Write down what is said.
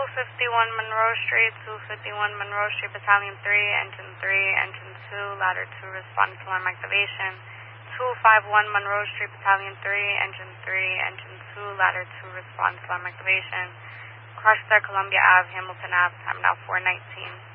251 Monroe Street, 251 Monroe Street, Battalion 3, Engine 3, Engine 2, Ladder 2, respond to alarm activation. 251 Monroe Street, Battalion 3, Engine 3, Engine 2, Ladder 2, respond to alarm activation. Crush there, Columbia Ave, Hamilton Ave, time now 4:19.